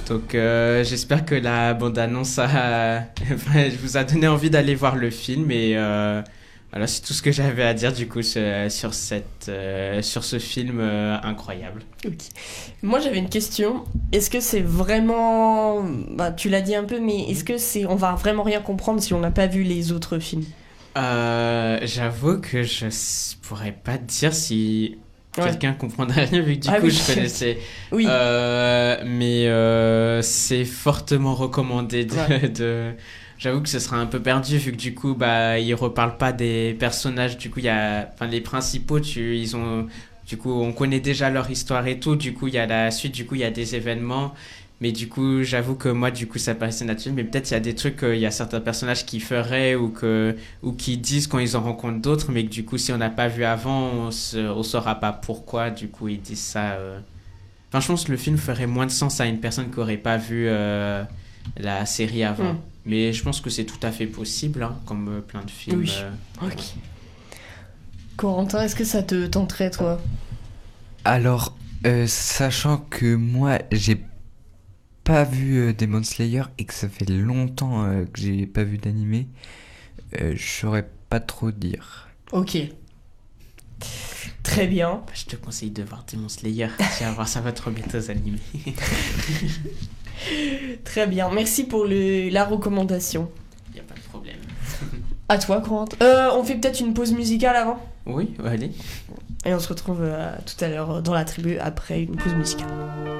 Donc j'espère que la bande-annonce vous a donné envie d'aller voir le film et voilà, c'est tout ce que j'avais à dire du coup sur ce film incroyable. Ok. Moi j'avais une question. Est-ce que c'est vraiment... Bah, tu l'as dit un peu, mais est-ce que on va vraiment rien comprendre si on n'a pas vu les autres films? J'avoue que pourrais pas te dire si quelqu'un comprendrait rien vu que du coup oui. je connaissais. Oui. Mais c'est fortement recommandé de... J'avoue que ce sera un peu perdu vu que du coup ils reparlent pas des personnages. Du coup les principaux du coup on connaît déjà leur histoire et tout. Du coup il y a la suite. Du coup il y a des événements. Mais du coup, j'avoue que moi, du coup, ça paraissait naturel. Mais peut-être il y a des trucs, il y a certains personnages qui feraient ou qui disent quand ils en rencontrent d'autres. Mais que du coup, si on n'a pas vu avant, on saura pas pourquoi. Du coup, ils disent ça. Enfin, je pense que le film ferait moins de sens à une personne qui aurait pas vu la série avant. Mais je pense que c'est tout à fait possible, hein, comme plein de films. Oui. Ok. Corentin, est-ce que ça te tenterait, toi? Alors, sachant que moi, j'ai pas vu Demon Slayer et que ça fait longtemps que j'ai pas vu d'animé, je saurais pas trop dire. Ok. Très bien. Je te conseille de voir Demon Slayer. Tu vas voir, ça va trop bientôt aux animés. Très bien. Merci pour la recommandation. Y a pas de problème. À toi, Corentin. On fait peut-être une pause musicale avant? Oui, allez. Et on se retrouve tout à l'heure dans la tribu après une pause musicale.